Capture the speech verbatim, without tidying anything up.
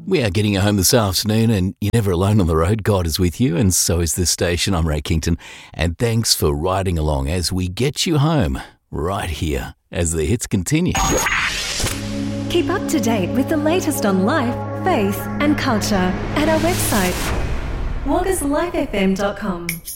We are getting you home this afternoon, and you're never alone on the road. God is with you, and so is this station. I'm Ray Kington, and thanks for riding along as we get you home right here as the hits continue. Keep up to date with the latest on life, faith and culture at our website, waggas life f m dot com.